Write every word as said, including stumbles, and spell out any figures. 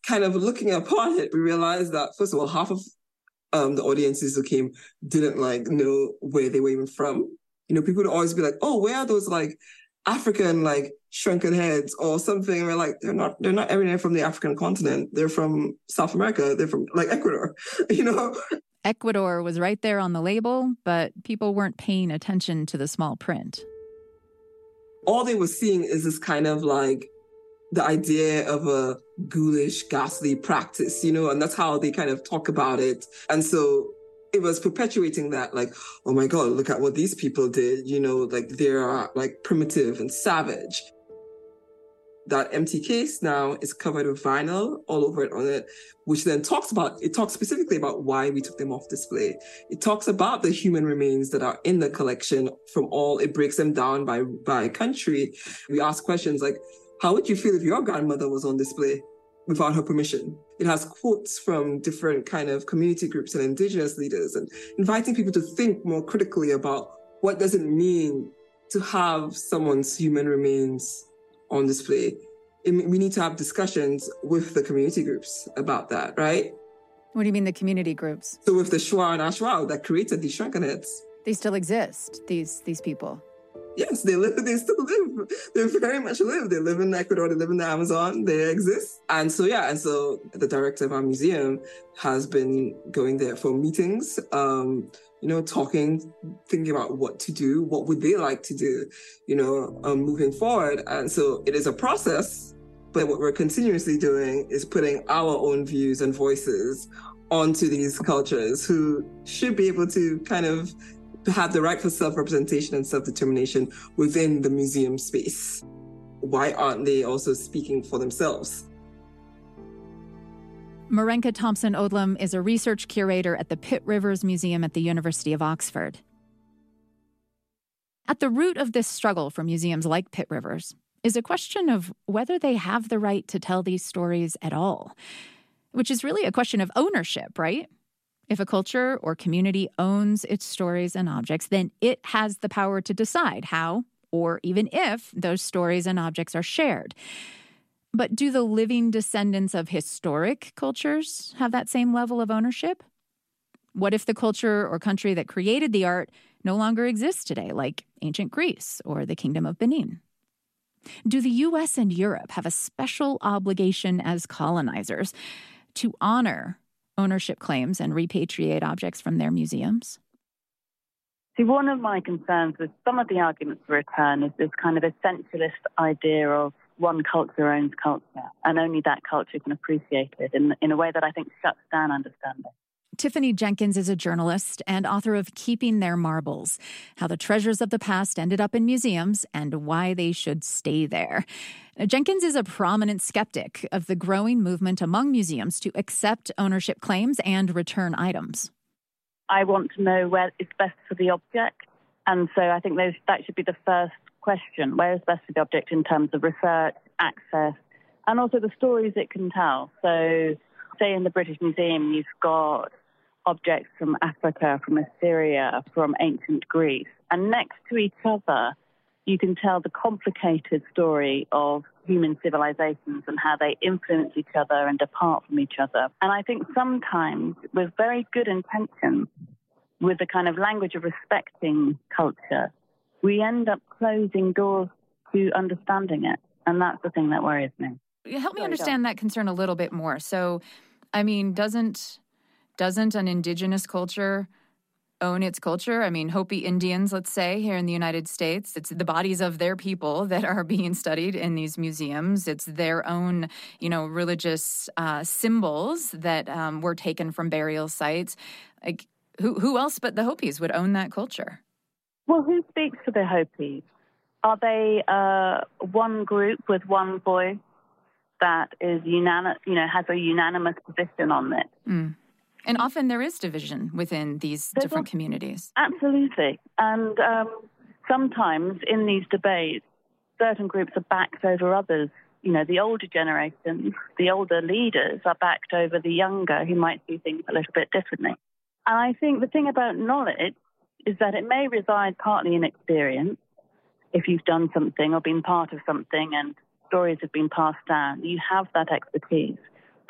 kind of looking upon it, we realized that, first of all, half of um, the audiences who came didn't like know where they were even from. You know, people would always be like, oh, where are those like African like shrunken heads or something? And we're like, they're not, they're not everywhere from the African continent. They're from South America. They're from like Ecuador, you know? Ecuador was right there on the label, but people weren't paying attention to the small print. All they were seeing is this kind of like the idea of a ghoulish, ghastly practice, you know, and that's how they kind of talk about it. And so it was perpetuating that, like, oh my God, look at what these people did, you know, like they're like primitive and savage. That empty case now is covered with vinyl all over it on it, which then talks about, it talks specifically about why we took them off display. It talks about the human remains that are in the collection from all, it breaks them down by, by country. We ask questions like, how would you feel if your grandmother was on display without her permission? It has quotes from different kind of community groups and indigenous leaders and inviting people to think more critically about what does it mean to have someone's human remains on display. We need to have discussions with the community groups about that, right? What do you mean the community groups? So with the Shuar and Ashwao that created these shrunken heads. They still exist, these these people. Yes, they live, they still live. They very much live. They live in Ecuador, they live in the Amazon, they exist. And so, yeah, and so the director of our museum has been going there for meetings, um, you know, talking, thinking about what to do, what would they like to do, you know, um, moving forward. And so it is a process, but what we're continuously doing is putting our own views and voices onto these cultures who should be able to kind of to have the right for self-representation and self-determination within the museum space. Why aren't they also speaking for themselves? Marenka Thompson-Odlum is a research curator at the Pitt Rivers Museum at the University of Oxford. At the root of this struggle for museums like Pitt Rivers is a question of whether they have the right to tell these stories at all, which is really a question of ownership, right? If a culture or community owns its stories and objects, then it has the power to decide how, or even if, those stories and objects are shared. But do the living descendants of historic cultures have that same level of ownership? What if the culture or country that created the art no longer exists today, like ancient Greece or the Kingdom of Benin? Do the U S and Europe have a special obligation as colonizers to honor ownership claims and repatriate objects from their museums? See, one of my concerns with some of the arguments for return is this kind of essentialist idea of one culture owns culture, and only that culture can appreciate it in, in a way that I think shuts down understanding. Tiffany Jenkins is a journalist and author of Keeping Their Marbles, How the Treasures of the Past Ended Up in Museums and Why They Should Stay There. Jenkins is a prominent skeptic of the growing movement among museums to accept ownership claims and return items. I want to know where it's best for the object. And so I think those, that should be the first question. Where is best for the object in terms of research, access, and also the stories it can tell? So say in the British Museum, you've got objects from Africa, from Assyria, from ancient Greece. And next to each other, you can tell the complicated story of human civilizations and how they influence each other and depart from each other. And I think sometimes with very good intention, with the kind of language of respecting culture, we end up closing doors to understanding it. And that's the thing that worries me. Help me understand that concern a little bit more. So, I mean, doesn't doesn't an indigenous culture own its culture? I mean, Hopi Indians, let's say, here in the United States, it's the bodies of their people that are being studied in these museums. It's their own, you know, religious uh, symbols that um, were taken from burial sites. Like, who who else but the Hopis would own that culture? Well, who speaks for the Hopis? Are they uh, one group with one voice that is unanimous, you know, has a unanimous position on it? Mm. And often there is division within these There's different a, communities. Absolutely. And um, sometimes in these debates, certain groups are backed over others. You know, the older generation, the older leaders are backed over the younger who might see things a little bit differently. And I think the thing about knowledge is that it may reside partly in experience. If you've done something or been part of something and stories have been passed down, you have that expertise.